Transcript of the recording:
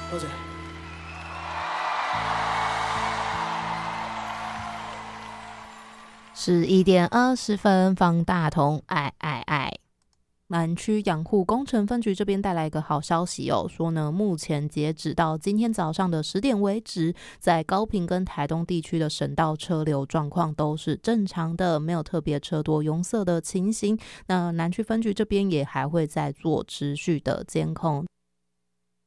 多谢。 11:20，方大同，爱爱爱。南区养护工程分局这边带来一个好消息哦，说呢，目前截止到今天早上的10点为止，在高屏跟台东地区的省道车流状况都是正常的，没有特别车多拥塞的情形。那南区分局这边也还会再做持续的监控，